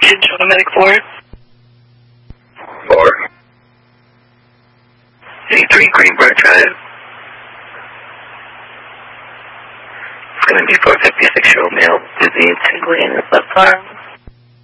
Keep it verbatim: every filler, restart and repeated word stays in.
John Medic four. Four. eighty-three Greenbrier Drive. It's going to be for a fifty-six-year-old male, dizzy and tingling in his left arm.